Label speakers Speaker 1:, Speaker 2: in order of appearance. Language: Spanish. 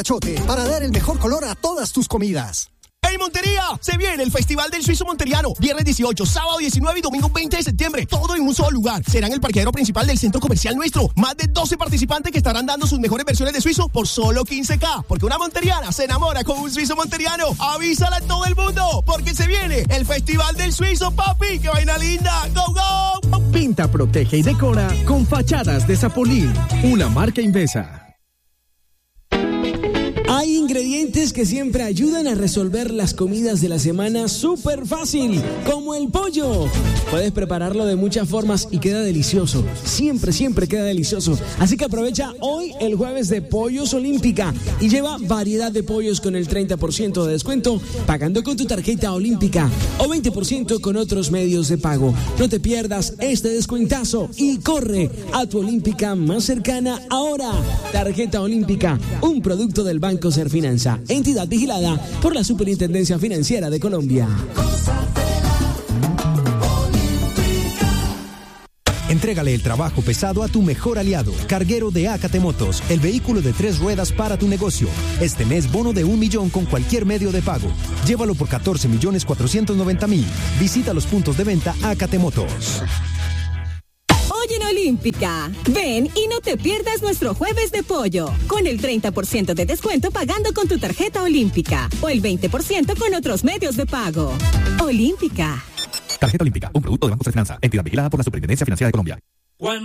Speaker 1: Achote para dar el mejor color a todas tus comidas.
Speaker 2: ¡Hey, Montería! Se viene el Festival del Suizo Monteriano. Viernes 18, sábado 19 y domingo 20 de septiembre. Todo en un solo lugar. Será en el parqueadero principal del Centro Comercial Nuestro. Más de 12 participantes que estarán dando sus mejores versiones de suizo por solo 15K. Porque una monteriana se enamora con un suizo monteriano. Avísala a todo el mundo, porque se viene el Festival del Suizo, papi. ¡Qué vaina linda! ¡Go, go!
Speaker 3: Pinta, protege y decora con Fachadas de Zapolín. Una marca Invesa.
Speaker 4: Hay ingredientes que siempre ayudan a resolver las comidas de la semana súper fácil, como el pollo. Puedes prepararlo de muchas formas y queda delicioso. Siempre queda delicioso. Así que aprovecha hoy el jueves de Pollos Olímpica y lleva variedad de pollos con el 30% de descuento pagando con tu tarjeta Olímpica o 20% con otros medios de pago. No te pierdas este descuentazo y corre a tu Olímpica más cercana ahora. Tarjeta Olímpica, un producto del Banco Serfinanza, entidad vigilada por la Superintendencia Financiera de Colombia.
Speaker 5: Entrégale el trabajo pesado a tu mejor aliado, Carguero de Ácate Motos, el vehículo de 3 ruedas para tu negocio. Este mes, bono de 1 millón con cualquier medio de pago. Llévalo por 14.490.000. Visita los puntos de venta Ácate Motos.
Speaker 6: Hoy en Olímpica, ven y no te pierdas nuestro jueves de pollo, con el 30% de descuento pagando con tu tarjeta Olímpica o el 20% con otros medios de pago. Olímpica.
Speaker 7: Tarjeta Olímpica, un producto de Banco Serfinanza, entidad vigilada por la Superintendencia Financiera de Colombia.